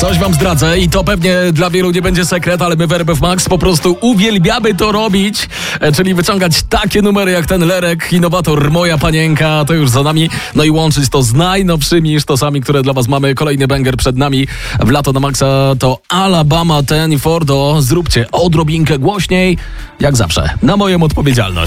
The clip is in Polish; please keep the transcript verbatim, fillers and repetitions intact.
Coś wam zdradzę i to pewnie dla wielu nie będzie sekret, ale my w R M F Max po prostu uwielbiamy to robić, e, czyli wyciągać takie numery jak ten Lerek, innowator Moja Panienka, to już za nami, no i łączyć to z najnowszymi sztosami, które dla was mamy. Kolejny banger przed nami w lato na Maxa to Alabama ten i Fordo. Zróbcie odrobinkę głośniej, jak zawsze, na moją odpowiedzialność.